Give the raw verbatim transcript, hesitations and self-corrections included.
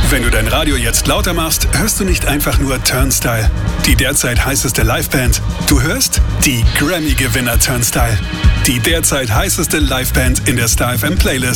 Wenn du dein Radio jetzt lauter machst, hörst du nicht einfach nur Turnstile, die derzeit heißeste Liveband. Du hörst die Grammy-Gewinner Turnstile, die derzeit heißeste Liveband in der Star F M Playlist.